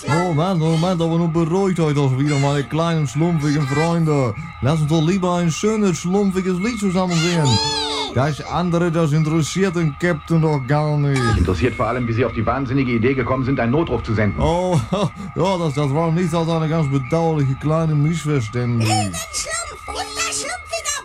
Moment, aber nun beruhigt euch doch wieder, meine kleinen schlumpfigen Freunde. Lass uns doch lieber ein schönes, schlumpfiges Lied zusammen singen. Das andere, das interessiert den Captain doch gar nicht. Mich interessiert vor allem, wie Sie auf die wahnsinnige Idee gekommen sind, einen Notruf zu senden. Oh, ja, das war nichts als eine ganz bedauerliche kleine Missverständnis.